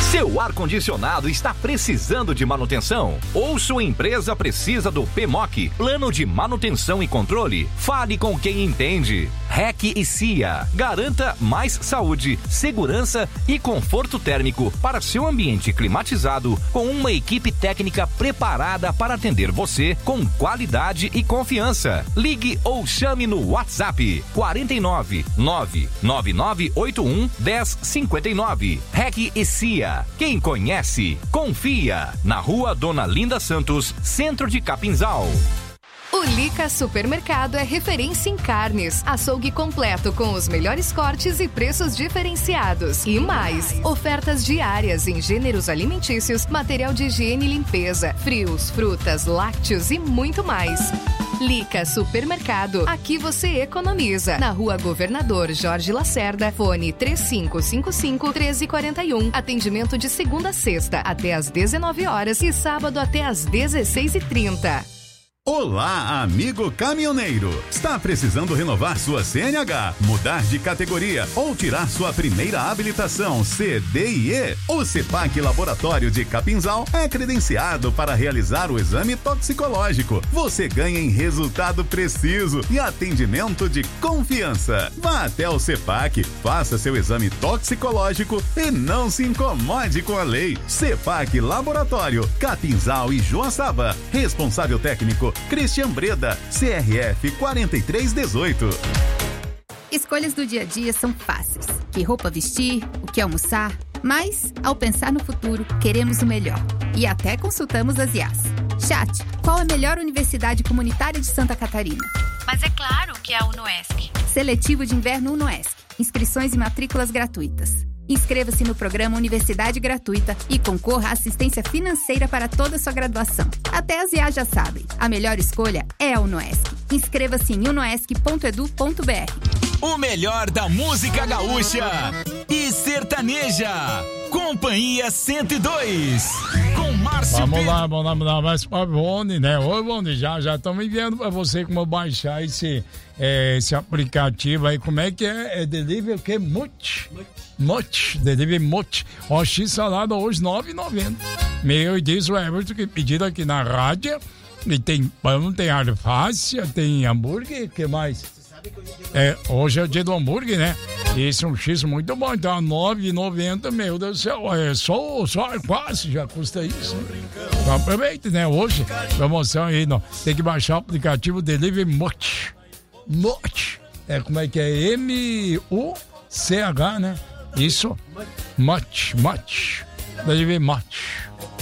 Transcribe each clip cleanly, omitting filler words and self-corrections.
Seu ar-condicionado está precisando de manutenção? Ou sua empresa precisa do PMOC, Plano de Manutenção e Controle? Fale com quem entende. REC e CIA. Garanta mais saúde, segurança e conforto térmico para seu ambiente climatizado com uma equipe técnica preparada para atender você com qualidade e confiança. Ligue ou chame no WhatsApp 49 99981 1059. REC e CIA. Quem conhece, confia. Na Rua Dona Linda Santos, Centro de Capinzal. O Lica Supermercado é referência em carnes, açougue completo com os melhores cortes e preços diferenciados. E mais, ofertas diárias em gêneros alimentícios, material de higiene e limpeza, frios, frutas, lácteos e muito mais. Lica Supermercado, aqui você economiza. Na Rua Governador Jorge Lacerda, fone 3555-1341. Atendimento de segunda a sexta até às 19 horas e sábado até às 16h30. Olá, amigo caminhoneiro! Está precisando renovar sua CNH, mudar de categoria ou tirar sua primeira habilitação CDIE? O CEPAC Laboratório de Capinzal é credenciado para realizar o exame toxicológico. Você ganha em resultado preciso e atendimento de confiança. Vá até o CEPAC, faça seu exame toxicológico e não se incomode com a lei. CEPAC Laboratório, Capinzal e Joaçaba. Responsável técnico Christian Breda, CRF 4318. Escolhas do dia a dia são fáceis. Que roupa vestir, o que almoçar, mas, ao pensar no futuro, queremos o melhor. E até consultamos as IAs. Chat, qual a melhor universidade comunitária de Santa Catarina? Mas é claro que é a UnoESC. Seletivo de inverno UnoESC. Inscrições e matrículas gratuitas. Inscreva-se no programa Universidade Gratuita e concorra à assistência financeira para toda a sua graduação. Até as IAs já sabem, a melhor escolha é a UnoESC. Inscreva-se em unoesc.edu.br. O melhor da música gaúcha e sertaneja. Companhia 102. Com Márcio Vamos lá, mas para Boni, né? Oi, Boni, já estamos enviando para você como baixar esse aplicativo aí. Como é que é? É delivery o quê? Much, delivery Much. Ó, X salada hoje R$9,90. Meu, e diz o Everton que pedido aqui na rádio. E tem pão, tem alface, tem hambúrguer, o que mais? Hoje é o dia do hambúrguer, né? Esse é um X muito bom, então R$9,90, meu Deus do céu, só alface já custa isso. Então aproveite, né? Hoje, promoção aí, não. Tem que baixar o aplicativo Delivery Much. Como é que é? M-U-C-H, né? Isso, Much. Delivery Much.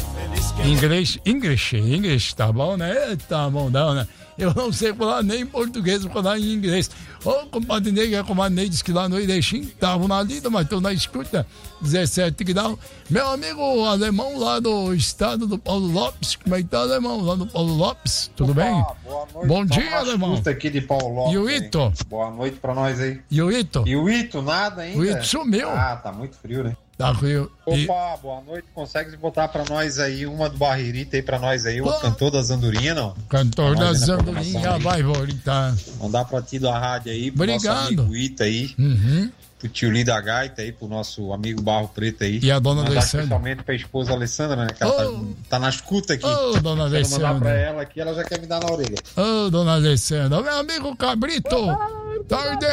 English, tá bom, né? Tá bom, não, né? Eu não sei falar nem em português, vou falar em inglês. Ô, compadre Ney, a comadre Ney disse que lá no Erechim estavam na lida, mas estão na escuta. 17 graus. Meu amigo alemão lá do estado do Paulo Lopes, como é que tá, alemão? Lá do Paulo Lopes, tudo bem? Boa noite. Bom dia, alemão. Aqui de Paulo Lopes. E o Ito? Boa noite pra nós aí. E o Ito? E o Ito, nada ainda? O Ito sumiu. Ah, tá muito frio, né? Tá frio. Opa, boa noite. Consegue botar pra nós aí uma do Barreirita aí pra nós aí, o cantor das andorinhas, não? Cantor das andorinhas, vai voltar. Mandar pra ti da rádio aí, pro Obrigado. nosso amigo Ita aí. Pro tio Li da Gaita aí, pro nosso amigo Barro Preto aí. E a dona Alessandra. Especialmente pra esposa Alessandra, né? Que ela tá na escuta aqui. Dona Alessandra. Mandar pra ela aqui, ela já quer me dar na orelha. Dona Alessandra. Meu amigo Cabrito. Tarde.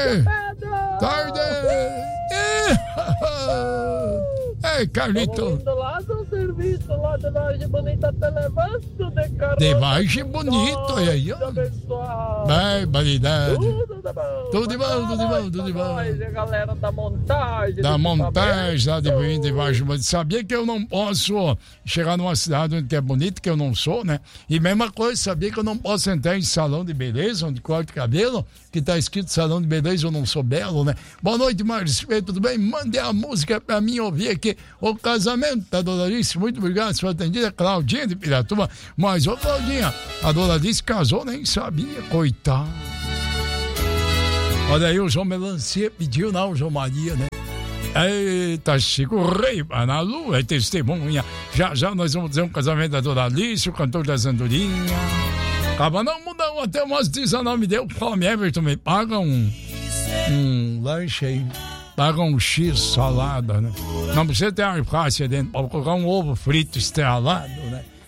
Ei, Carlito. Lá do serviço, lá de Vargem Bonita, te levando de carro. De Vargem Bonito, olha aí, ó. Barbaridade. Tudo de bom. A galera da montagem. Da montagem, lá de Vargem Bonito. Sabia que eu não posso chegar numa cidade onde é bonito, que eu não sou, né? E mesma coisa, sabia que eu não posso entrar em salão de beleza, onde corta cabelo, que tá escrito salão de beleza, eu não sou belo, né? Boa noite, Márcio, tudo bem? Mande a música pra mim ouvir aqui. O casamento da Dona Alice, muito obrigado, sua atendida, Claudinha de Piratuba. Mas, ô Claudinha, a Dona Alice casou, nem sabia, coitado. Olha aí, o João Melancia pediu, não, o João Maria, né? Eita, Chico Rei, na lua, é testemunha. Já nós vamos dizer um casamento da Dona Alice, o cantor das andorinhas. Acaba não mudando até umas 19 me deu fome, Everton, me paga um lanche aí. Pega um X salada, né? Não precisa ter alface dentro, pode colocar um ovo frito estrelado, né?